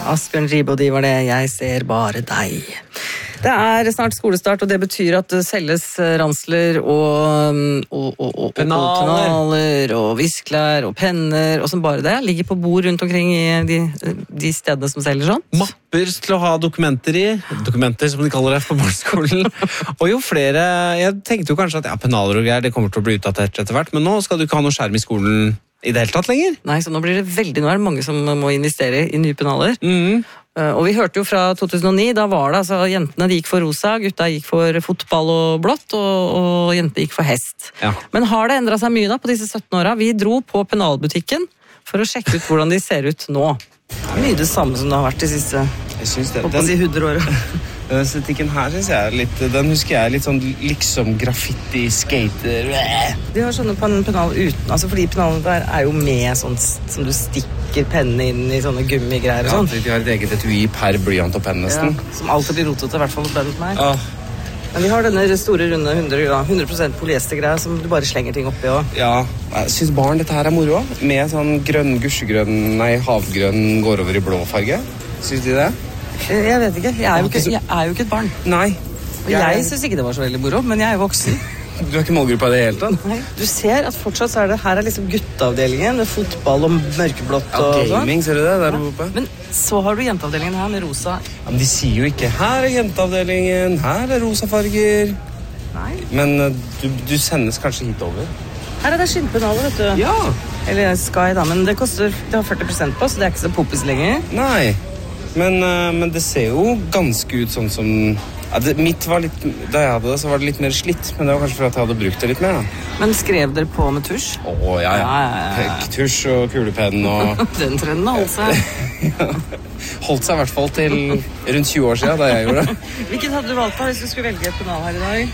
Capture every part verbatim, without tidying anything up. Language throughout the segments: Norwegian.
Asbjørn Ribodi var det, jeg ser bare deg. Det er snart skolestart, og det betyr at det selges ransler og, og, og, og, og penaler og visklær og penner, og som bare det, ligger på bord rundt omkring i de, de stedene som selger sånn. Mapper til å ha dokumenter i, dokumenter som de kaller det på barneskolen. Og jo flere, jeg tenkte jo kanskje at ja, penaler og greier, det kommer til å bli utdatert etter hvert, men nå skal du ikke ha noe skjerm i skolen i det hele tatt lenger. Nei, så nå blir det veldig, nå er det mange som må investere i nye penaler. Mhm. Uh, og vi hørte jo fra to tusen og ni, da var det altså jentene de gikk for rosa, gutta gikk for fotball og blått, og, og jentene gikk for hest. Ja. Men har det endret seg mye da på disse sytten åra? Vi dro på penalbutikken for å sjekke ut hvordan de ser ut nå. Mye det samme som det har vært de siste, jeg synes det, håper å si hundre år. Den estetikken her synes jeg er litt, den husker jeg er litt sånn liksom graffiti, skater. De har sånne pen penal uten, altså fordi penalene der er jo med sånn som du stikker pennen inn i sånne gummigreier og sånn. Ja, de har et eget etui per blyant og penn nesten. Ja, som alltid blir rotet, i hvert fall blant meg. Ah. Men vi har denne store runde hundre prosent polyestergreia som du bare slenger ting oppi også. Ja, jeg synes barn dette her er moro, med sånn grønn, gusjegrønn, nei, havgrønn går over i blå farge. Synes de det? Jeg vet ikke, jeg er jo ikke, jeg er jo ikke et barn. Nei. Jeg, jeg synes ikke det var så veldig moro, men jeg er jo voksen. Du er ikke målgruppa i det hele tatt? Nei. Du ser at fortsatt så er det, her er liksom gutteavdelingen, med fotball og mørkeblått og ja, gaming, ser du det, der oppe? Men så har du jenteavdelingen her med rosa. Ja, men de sier jo ikke, her er jenteavdelingen, her er rosa farger. Nei. Men du, du sendes kanskje hit over? Her er det skinnpenaler, vet du. Ja. Eller Sky da, men det koster, det har førti prosent på, så det er ikke så poppis lenger. Nei. Men, men det ser jo ganske ut sånn som ja, det, mitt var litt, da jeg hadde det så var det litt mer slitt, men det var kanskje for at jeg hadde brukt det litt mer da. Men skrev dere på med tusj? Åh, ja, ja, ja, ja, ja. Tusj og kulepenn og den trenden har holdt seg. Ja. Holdt seg i hvert fall til rundt tjue år siden da jeg gjorde det. Hvilket hadde du valgt da hvis du skulle velge et penal her i dag?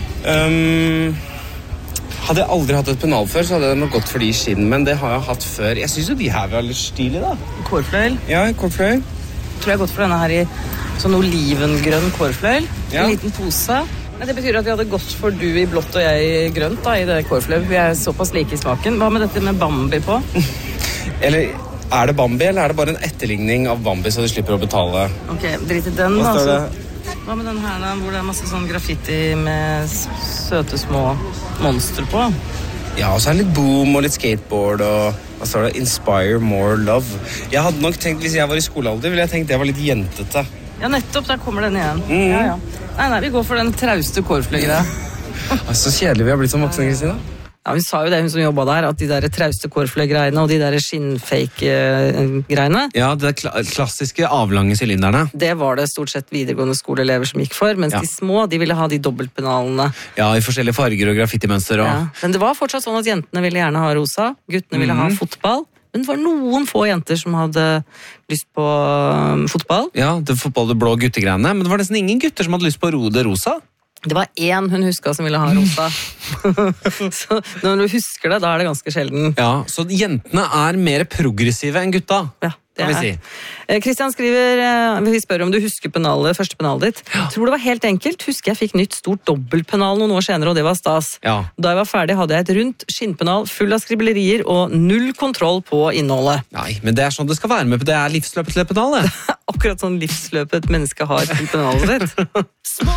Um, hadde jeg aldri hatt et penal før, så hadde jeg nok gått for de i skinn, men det har jeg hatt før. Jeg synes jo de her var litt stilige da. Kårfløyel? Ja, kårfløyel. Tror jeg har gått for denne her i sånn olivengrønn kårfløyel. Ja. En liten pose. Men det betyr at vi hadde gått for du i blått og jeg i grønt da, i det kårfløyel. Vi er såpass like i smaken. Hva med dette med Bambi på? Eller er det Bambi, eller er det bare en etterligning av Bambi, så du slipper å betale? Ok, drit i den Hva da. står det? Hva med den her da, hvor det er masse sånn graffiti med søte små monstre på? Ja, og så er det litt boom og litt skateboard og hva står det? Inspire more love. Jeg hadde nok tenkt, hvis jeg var i skolealder, ville jeg tenkt det var litt jentete. Ja, nettopp, der kommer den igjen. Mm. Ja, ja. Nei, nei, vi går for den trauste kårfløyere. Så kjedelig vi har blitt som voksne, Kristina. Ja, hun sa jo det, hun som jobbet der, at de der trauste kårfløy-greiene og de der skinnfake-greiene. Ja, det kla klassiske avlange sylinderne. Det var det stort sett videregående skoleelever som gikk for, mens ja. de små, de ville ha de dobbeltpenalene. Ja, i forskjellige farger og graffitimønster. Og... Ja. Men det var fortsatt sånn at jentene ville gjerne ha rosa, guttene ville mm. ha fotball. Men det var noen få jenter som hadde lyst på um, fotball. Ja, det fotball, det blå guttegreiene, men det var nesten ingen gutter som hadde lyst på ro det rosa. Det var én hun huska som ville ha rosa. Så når du husker det, da er det ganske sjelden. Ja, så jentene er mer progressive enn gutta. Ja, det kan vi er. si. Kristian skriver, vi spør om du husker penalet, første penalet ditt. Jeg tror det var helt enkelt. Husker jeg fikk nytt stort dobbeltpenal noen år senere, og det var stas. Ja. Da jeg var ferdig hadde jeg et rundt skinnpenal full av skriblerier og null kontroll på innholdet. Nei, men det er sånn det skal være med, det er livsløpet til et penal, det. Akkurat sånn livsløpet et menneske har til penalet sitt.